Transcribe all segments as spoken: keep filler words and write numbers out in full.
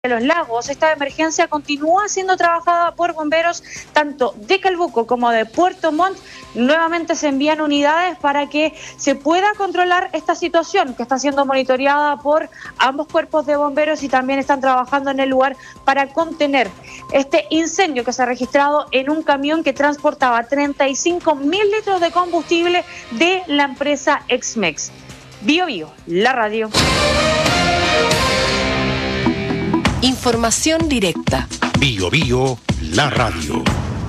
de los Lagos. Esta emergencia continúa siendo trabajada por bomberos tanto de Calbuco como de Puerto Montt. Nuevamente se envían unidades para que se pueda controlar esta situación que está siendo monitoreada por ambos cuerpos de bomberos y también están trabajando en el lugar para contener este incendio que se ha registrado en un camión que transportaba treinta y cinco mil litros de combustible de la empresa Exmex. Bio Bio, la radio. Información directa. Bio Bio, la radio.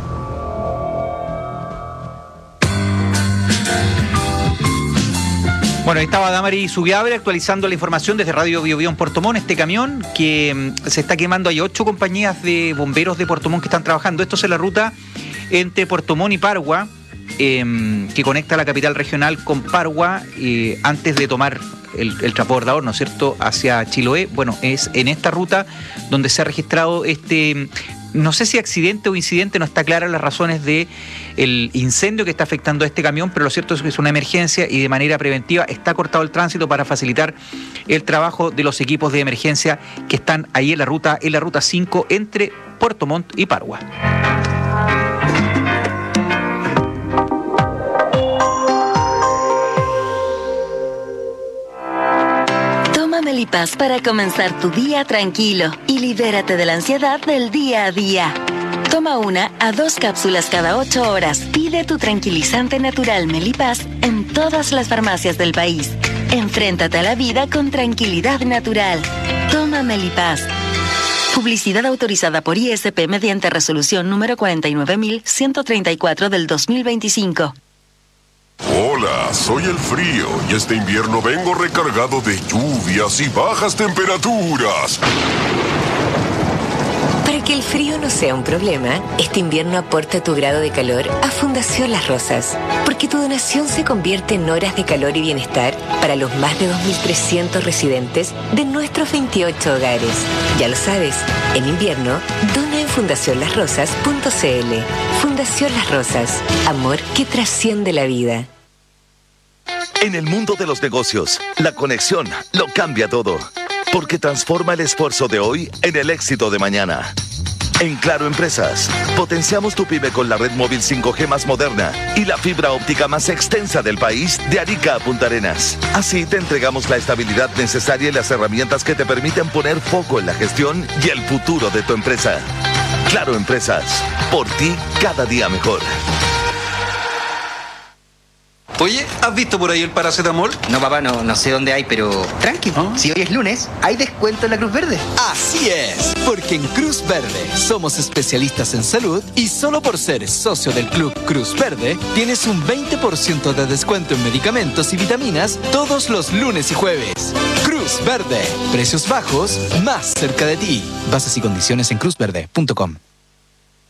Bueno, ahí estaba Damari Zubiabre actualizando la información desde Radio Bio Bio en Puerto Montt. Este camión que se está quemando, hay ocho compañías de bomberos de Puerto Montt que están trabajando. Esto es en la ruta entre Puerto Montt y Pargua, eh, que conecta la capital regional con Pargua, eh, antes de tomar el, el transbordador, ¿no es cierto?, hacia Chiloé. Bueno, es en esta ruta donde se ha registrado este, no sé si accidente o incidente, no está clara las razones de el incendio que está afectando a este camión, pero lo cierto es que es una emergencia y de manera preventiva está cortado el tránsito para facilitar el trabajo de los equipos de emergencia que están ahí en la ruta, en la ruta cinco entre Puerto Montt y Pargua. Melipaz para comenzar tu día tranquilo y libérate de la ansiedad del día a día. Toma una a dos cápsulas cada ocho horas. Pide tu tranquilizante natural Melipaz en todas las farmacias del país. Enfréntate a la vida con tranquilidad natural. Toma Melipaz. Publicidad autorizada por I S P mediante resolución número cuarenta y nueve mil ciento treinta y cuatro del dos mil veinticinco. Hola, soy el frío y este invierno vengo recargado de lluvias y bajas temperaturas. Para que el frío no sea un problema, este invierno aporta tu grado de calor a Fundación Las Rosas, porque tu donación se convierte en horas de calor y bienestar para los más de dos mil trescientos residentes de nuestros veintiocho hogares. Ya lo sabes, en invierno, dona en fundación las rosas punto c l. Fundación Las Rosas, amor que trasciende la vida. En el mundo de los negocios, la conexión lo cambia todo, porque transforma el esfuerzo de hoy en el éxito de mañana. En Claro Empresas, potenciamos tu pyme con la red móvil cinco G más moderna y la fibra óptica más extensa del país, de Arica a Punta Arenas. Así te entregamos la estabilidad necesaria y las herramientas que te permiten poner foco en la gestión y el futuro de tu empresa. Claro Empresas, por ti cada día mejor. Oye, ¿has visto por ahí el paracetamol? No, papá, no, no sé dónde hay, pero tranqui. ¿Ah? Si hoy es lunes, hay descuento en la Cruz Verde. Así es, porque en Cruz Verde somos especialistas en salud y solo por ser socio del Club Cruz Verde tienes un veinte por ciento de descuento en medicamentos y vitaminas todos los lunes y jueves. Cruz Verde, precios bajos, más cerca de ti. Bases y condiciones en cruz verde punto com.